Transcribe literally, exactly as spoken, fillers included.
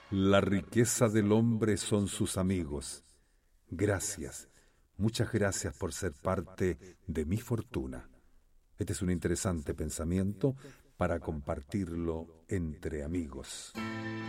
La riqueza del hombre son sus amigos. Gracias, muchas gracias por ser parte de mi fortuna. Este es un interesante pensamiento para compartirlo entre amigos.